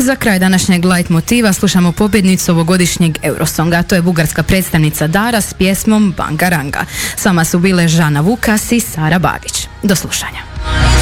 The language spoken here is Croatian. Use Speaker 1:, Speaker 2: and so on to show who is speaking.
Speaker 1: Za kraj današnjeg light motiva slušamo pobjednicu ovogodišnjeg Eurosonga, to je bugarska predstavnica Dara s pjesmom Bangaranga. S vama su bile Žana Vukas i Sara Bagić. Do slušanja.